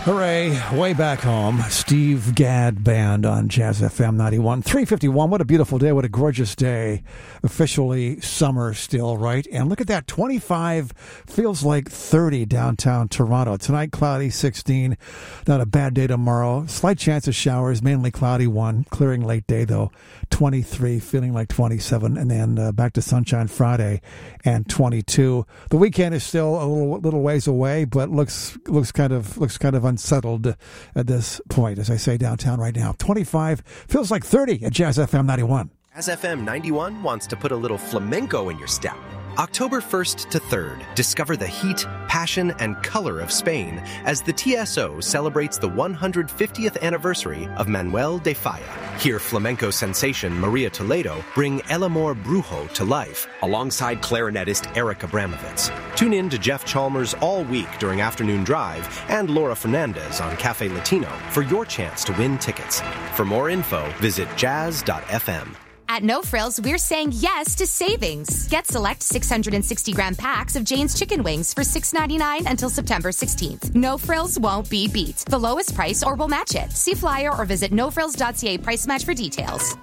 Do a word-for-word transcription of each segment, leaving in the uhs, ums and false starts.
Hooray, way back home. Steve Gadd Band on Jazz F M ninety-one. three fifty-one, what a beautiful day, what a gorgeous day. Officially summer still, right? And look at that, twenty-five, feels like thirty downtown Toronto. Tonight, cloudy, sixteen. Not a bad day tomorrow. Slight chance of showers, mainly cloudy, one. Clearing late day, though, twenty-three, feeling like twenty-seven. And then uh, back to sunshine Friday and twenty-two. The weekend is still a little little ways away, but looks looks kind of looks kind of unsettled at this point, as I say, downtown right now. twenty-five, feels like thirty at Jazz F M ninety-one. Jazz F M ninety-one wants to put a little flamenco in your step. October first to third, discover the heat, passion, and color of Spain as the T S O celebrates the one hundred fiftieth anniversary of Manuel de Falla. Hear flamenco sensation Maria Toledo bring El Amor Brujo to life alongside clarinetist Eric Abramovitz. Tune in to Jeff Chalmers all week during Afternoon Drive and Laura Fernandez on Cafe Latino for your chance to win tickets. For more info, visit jazz dot f m. At No Frills, we're saying yes to savings. Get select six hundred sixty gram packs of Jane's Chicken Wings for six ninety-nine until September sixteenth. No Frills won't be beat. The lowest price or we'll match it. See flyer or visit no frills dot c a price match for details.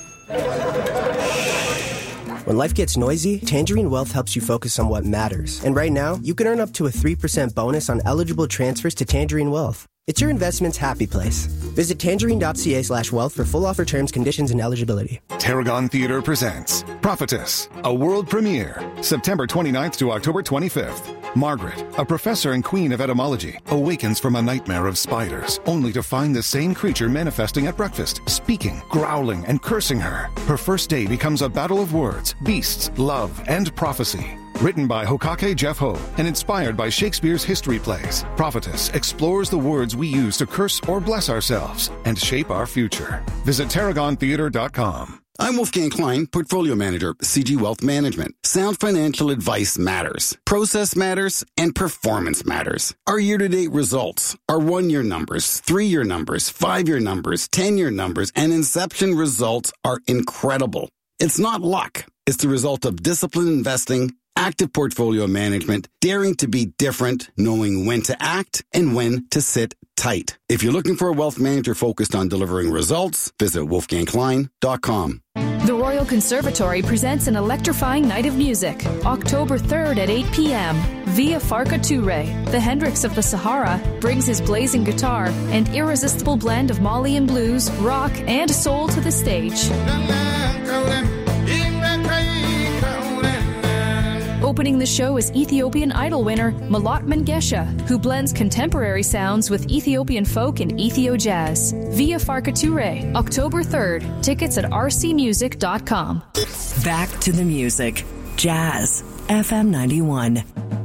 When life gets noisy, Tangerine Wealth helps you focus on what matters. And right now, you can earn up to a three percent bonus on eligible transfers to Tangerine Wealth. It's your investment's happy place. Visit tangerine dot c a slash wealth for full offer terms, conditions, and eligibility. Tarragon Theatre presents Prophetess, a world premiere, September twenty-ninth to October twenty-fifth. Margaret, a professor and queen of etymology, awakens from a nightmare of spiders, only to find the same creature manifesting at breakfast, speaking, growling, and cursing her. Her first day becomes a battle of words, beasts, love, and prophecy. Written by Hokake Jeff Ho and inspired by Shakespeare's history plays, Prophetess explores the words we use to curse or bless ourselves and shape our future. Visit tarragon theatre dot com. I'm Wolfgang Klein, Portfolio Manager, C G Wealth Management. Sound financial advice matters. Process matters, and performance matters. Our year-to-date results, our one-year numbers, three-year numbers, five-year numbers, ten-year numbers, and inception results are incredible. It's not luck. It's the result of disciplined investing, active portfolio management, daring to be different, knowing when to act and when to sit tight. If you're looking for a wealth manager focused on delivering results, visit wolfgang klein dot com. The Royal Conservatory presents an electrifying night of music, October third at eight p.m. Via Farka Touré, the Hendrix of the Sahara, brings his blazing guitar and irresistible blend of Malian blues, rock, and soul to the stage. Opening the show is Ethiopian Idol winner Malat Mengesha, who blends contemporary sounds with Ethiopian folk and Ethio jazz. Via Farka Touré, October third. Tickets at r c music dot com. Back to the music. Jazz F M ninety-one.